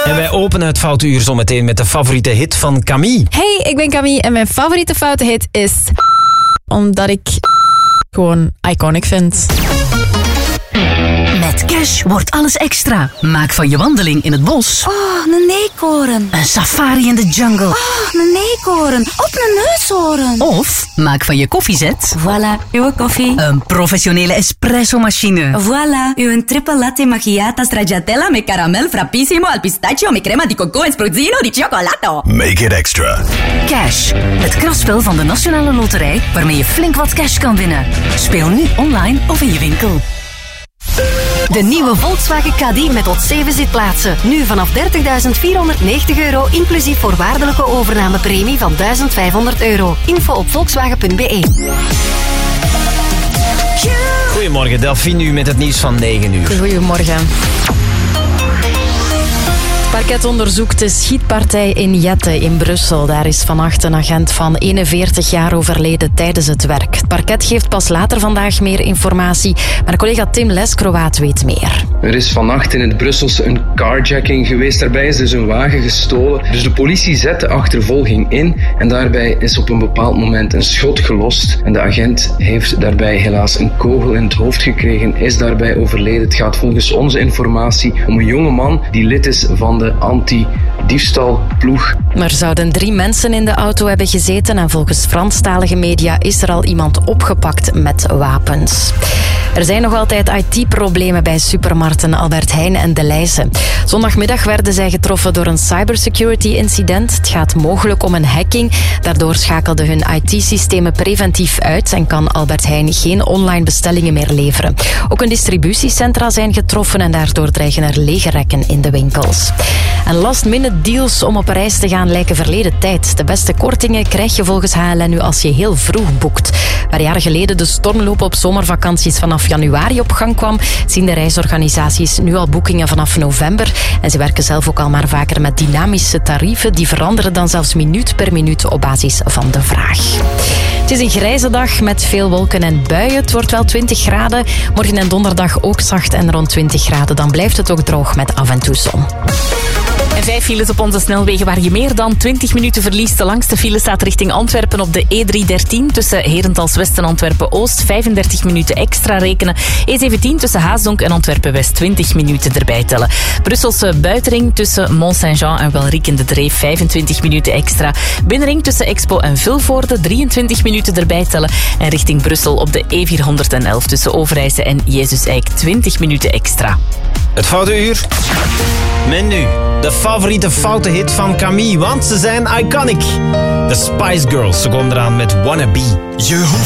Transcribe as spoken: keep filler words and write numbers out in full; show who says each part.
Speaker 1: En wij openen het Foute Uur zo meteen met de favoriete hit van Camille.
Speaker 2: Hey, ik ben Camille en mijn favoriete foute hit is... Omdat ik gewoon iconic vind.
Speaker 3: Met Cash wordt alles extra. Maak van je wandeling in het bos
Speaker 4: Oh, een eekhoorn.
Speaker 3: een safari in de jungle.
Speaker 4: Oh, een eekhoorn. Op een neushoorn.
Speaker 3: Of maak van je koffiezet
Speaker 4: Voilà, uw koffie.
Speaker 3: een professionele espresso-machine.
Speaker 4: Voilà, uw triple latte macchiato stracciatella met caramel frappissimo al pistachio met crema di coco en spruzzino di cioccolato.
Speaker 5: Make it extra.
Speaker 3: Cash, het kraspel van de Nationale Loterij waarmee je flink wat cash kan winnen. Speel nu online of in je winkel. De nieuwe Volkswagen Caddy met tot zeven zitplaatsen. Nu vanaf dertigduizend vierhonderdnegentig euro, inclusief voorwaardelijke overnamepremie van duizend vijfhonderd euro. Info op volkswagen punt be.
Speaker 1: Goedemorgen, Delphine, u met het nieuws van negen uur.
Speaker 2: Goedemorgen. Het parket onderzoekt de schietpartij in Jette in Brussel. Daar is vannacht een agent van eenenveertig jaar overleden tijdens het werk. Het parket geeft pas later vandaag meer informatie, maar collega Tim Leskrowaat weet meer.
Speaker 6: Er is vannacht in het Brusselse een carjacking geweest. Daarbij is dus een wagen gestolen. Dus de politie zet de achtervolging in en daarbij is op een bepaald moment een schot gelost. En de agent heeft daarbij helaas een kogel in het hoofd gekregen, is daarbij overleden. Het gaat volgens onze informatie om een jonge man die lid is van de anti-diefstalploeg.
Speaker 2: Er zouden drie mensen in de auto hebben gezeten en volgens Franstalige media is er al iemand opgepakt met wapens. Er zijn nog altijd I T-problemen bij supermarkten Albert Heijn en Delhaize. Zondagmiddag werden zij getroffen door een cybersecurity-incident. Het gaat mogelijk om een hacking. Daardoor schakelden hun I T-systemen preventief uit en kan Albert Heijn geen online bestellingen meer leveren. Ook een distributiecentra zijn getroffen en daardoor dreigen er lege rekken in de winkels. En last-minute deals om op reis te gaan lijken verleden tijd. De beste kortingen krijg je volgens H L N nu als je heel vroeg boekt. Waar jaren geleden de stormloop op zomervakanties vanaf januari op gang kwam, zien de reisorganisaties nu al boekingen vanaf november. En ze werken zelf ook al maar vaker met dynamische tarieven. Die veranderen dan zelfs minuut per minuut op basis van de vraag. Het is een grijze dag met veel wolken en buien. Het wordt wel twintig graden. Morgen en donderdag ook zacht en rond twintig graden. Dan blijft het ook droog met af en toe zon.
Speaker 7: En vijf files op onze snelwegen waar je meer dan twintig minuten verliest. De langste file staat richting Antwerpen op de E driehonderddertien tussen Herentals West en Antwerpen-Oost. vijfendertig minuten extra rekenen. E zeventien tussen Haasdonk en Antwerpen-West. twintig minuten erbij tellen. Brusselse buitenring tussen Mont-Saint-Jean en Welriek in de Dreef. vijfentwintig minuten extra. Binnenring tussen Expo en Vilvoorde. drieëntwintig minuten erbij tellen. En richting Brussel op de E vierhonderdelf tussen Overijse en Jezus-Eik. twintig minuten extra.
Speaker 1: Het Foute Uur. Met nu de favoriete foute hit van Camille, want ze zijn iconic. De Spice Girls, ze komen eraan met Wanna Be.
Speaker 5: Je